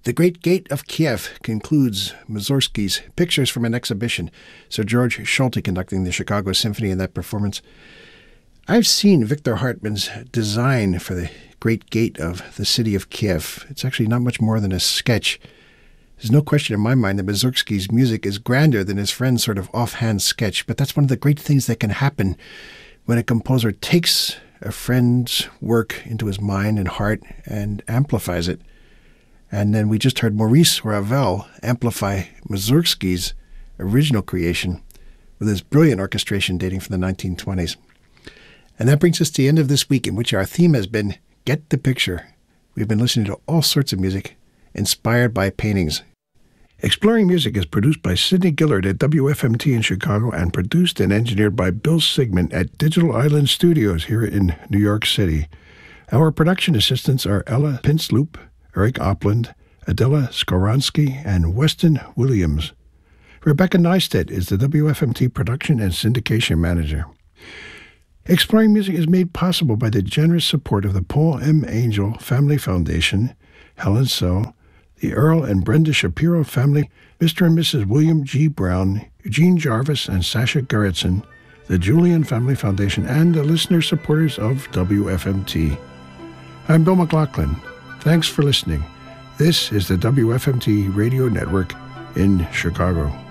The Great Gate of Kiev concludes Mussorgsky's Pictures from an Exhibition. Sir George Solti conducting the Chicago Symphony in that performance. I've seen Victor Hartmann's design for the Great Gate of the city of Kiev. It's actually not much more than a sketch. There's no question in my mind that Mussorgsky's music is grander than his friend's sort of offhand sketch, but that's one of the great things that can happen when a composer takes a friend's work into his mind and heart and amplifies it. And then we just heard Maurice Ravel amplify Mussorgsky's original creation with his brilliant orchestration dating from the 1920s. And that brings us to the end of this week, in which our theme has been Get the Picture. We've been listening to all sorts of music inspired by paintings. Exploring Music is produced by Sidney Gillard at WFMT in Chicago and produced and engineered by Bill Sigmund at Digital Island Studios here in New York City. Our production assistants are Ella Pinsloop, Eric Opland, Adela Skoronsky, and Weston Williams. Rebecca Neistat is the WFMT production and syndication manager. Exploring Music is made possible by the generous support of the Paul M. Angel Family Foundation, Helen So, the Earl and Brenda Shapiro family, Mr. and Mrs. William G. Brown, Eugene Jarvis, and Sasha Gerritsen, the Julian Family Foundation, and the listener supporters of WFMT. I'm Bill McLaughlin. Thanks for listening. This is the WFMT Radio Network in Chicago.